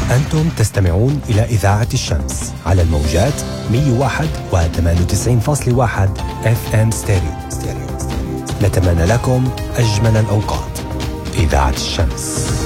أنتم تستمعون إلى إذاعة الشمس على الموجات 101.98.1 FM ستيريو. نتمنى لكم أجمل الأوقات. إذاعة الشمس.